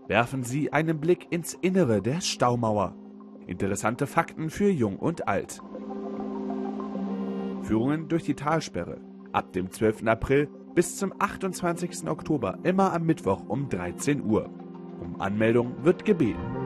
Werfen Sie einen Blick ins Innere der Staumauer. Interessante Fakten für Jung und Alt. Führungen durch die Talsperre. Ab dem 12. April bis zum 28. Oktober immer am Mittwoch um 13 Uhr. Um Anmeldung wird gebeten.